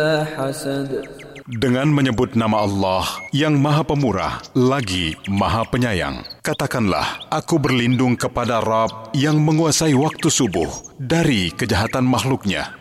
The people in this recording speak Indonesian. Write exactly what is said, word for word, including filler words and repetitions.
حسد. Dengan menyebut nama Allah yang Maha Pemurah lagi Maha Penyayang, katakanlah, aku berlindung kepada Rabb yang menguasai waktu subuh dari kejahatan makhluknya.